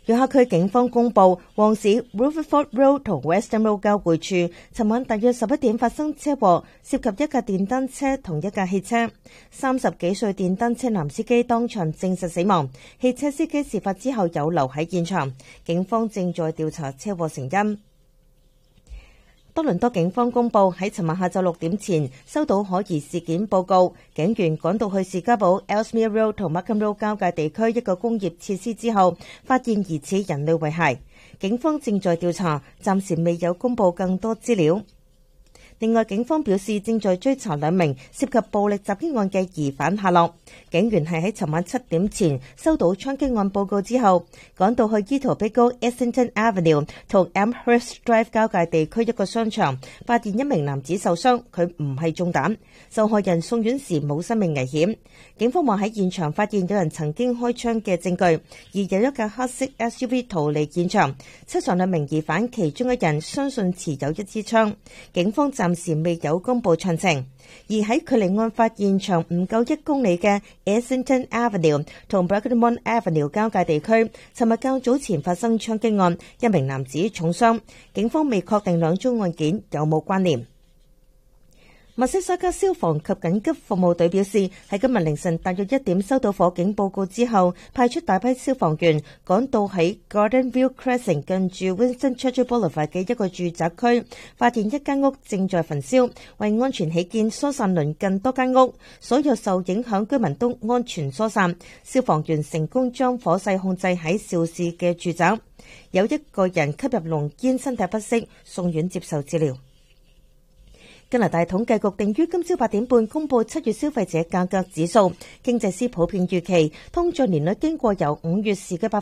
約克區警方公佈，旺市 Rutherford Road 同 Western Road 交匯處，尋晚大約11點發生車禍，涉及一架電單車同一架汽車。30幾歲電單車男司機當場證實死亡，汽車司機事發之後有留喺現場，警方正在調查車禍成因。多倫多警方公佈喺尋晚下晝6點前收到可疑事件報告，警員趕到去士嘉堡 Ellesmere Road 同 Markham Road 交界地區一個工業設施之後，發現疑似人類遺骸。警方正在調查，暫時未有公佈更多資料。另外，警方表示正在追查2名涉及暴力襲擊案嘅疑犯下落。警員係喺尋晚7點前收到槍擊案報告之後，趕到去伊圖比高 Essington Avenue 同 Amherst Drive 交界地區一個商場，發現一名男子受傷，佢唔係中彈，受害人送院時冇生命危險。警方話喺現場發現有人曾經開槍嘅證據，而有一架黑色 SUV 逃離現場。車上2名疑犯，其中一人相信持有1支槍。警方暫時未有公布詳情。而喺距離案發現場唔夠1公里嘅 Essington Avenue 同 Burgoyne Avenue 交界地區，尋日較早前發生槍擊案，一名男子重傷。警方未確定2宗案件有冇關聯。密西沙加消防及緊急服務隊表示，喺今日凌晨大約1點收到火警報告之後，派出大批消防員趕到喺 Gardenview Crescent 近住 Winston Churchill Boulevard 嘅一個住宅區，發現一間屋正在焚燒，為安全起見疏散鄰近多間屋，所有受影響居民都安全疏散。消防員成功將火勢控制喺肇事嘅住宅，有1個人吸入濃煙，身體不適，送院接受治療。加拿大統計局定於今朝8點半公佈7月消費者價格指數，經濟師普遍預期通脹年率經過由5月時嘅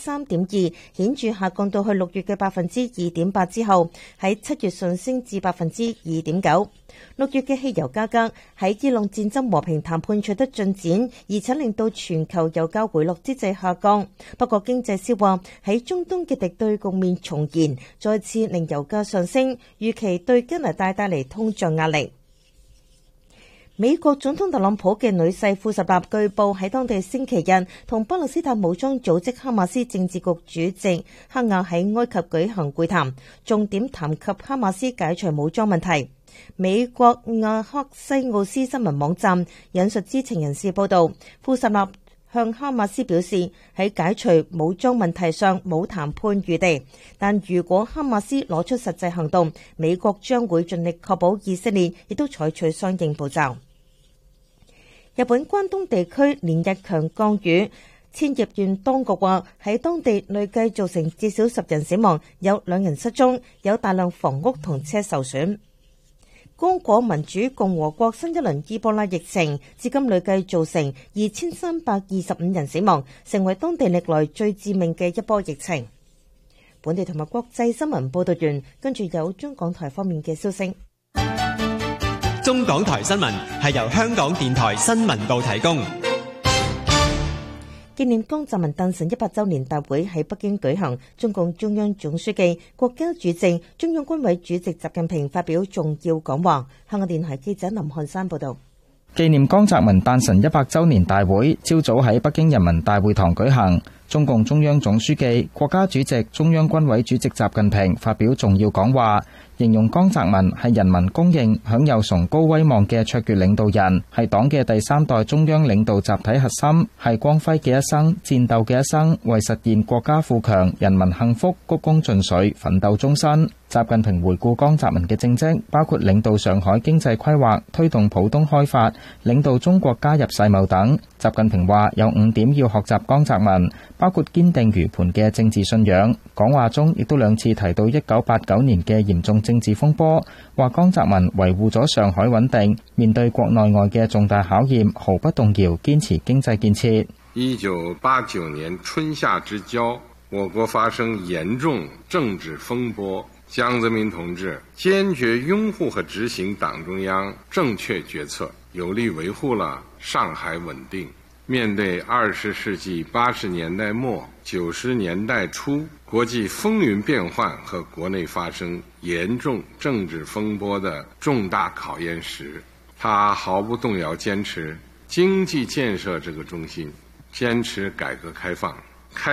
3.2%顯著下降到去6月嘅2.8%之後，喺7月上升至2.9%。6月嘅汽油價格喺伊朗戰爭和平談判取得進展，而且令到全球油價回落之際下降。不過經濟師話喺中東嘅敵對局面重現，再次令油價上升，預期對加拿大帶嚟通脹壓力。美國總統特朗普嘅女婿庫什納據報喺當地星期日同巴勒斯坦武裝組織哈馬斯政治局主席哈亞喺埃及舉行會談，重點談及哈馬斯解除武裝問題。美國亞克西奧斯新聞網站引述知情人士報道，庫什納向哈馬斯表示喺解除武裝問題上冇談判餘地，但如果哈馬斯攞出實際行動，美國將會盡力確保以色列亦都採取相應步驟。日本關東地區連日強降雨，千葉縣當局話喺當地累計造成至少10人死亡，有2人失蹤，有大量房屋同車受損。剛果民主共和國新一輪伊波拉疫情至今累計造成2325人死亡，成為當地歷來最致命嘅一波疫情。本地同埋國際新聞報道完，跟住有中港台方面嘅消息。 中港台新聞係由香港電台新聞部提供。 紀念江澤民誕辰100週年大會喺北京舉行，中共中央總書記、國家主席、中央軍委主席習近平發表重要講話。香港電台記者林漢山報道。 紀念江澤民誕辰100週年大會朝早喺北京人民大會堂舉行，中共中央總書記、國家主席、中央軍委主席習近平發表重要講話，形容江澤民係人民公認享有崇高威望嘅卓越領導人，係黨嘅第3代中央領導集體核心，係光輝嘅一生、戰鬥嘅一生，為實現國家富強、人民幸福鞠躬盡瘁、奮鬥終身。習近平回顧江澤民嘅政績，包括領導上海經濟規劃、推動浦東開發、領導中國加入世貿等。習近平話有5點要學習江澤民，包括堅定如磐嘅政治信仰。講話中亦都2次提到1989年嘅嚴重政治風波，話江澤民維護咗上海穩定，面對國內外嘅重大考驗毫不動搖，堅持經濟建設。 1989年春夏之交，我國發生嚴重政治風波，江澤民同志堅決擁護和執行黨中央正確決策，有力維護了上海穩定。面對20世紀80年代末、90年代初國際風雲變幻和國內發生嚴重政治風波的重大考驗時，他毫不動搖堅持經濟建設這個中心，堅持改革開放。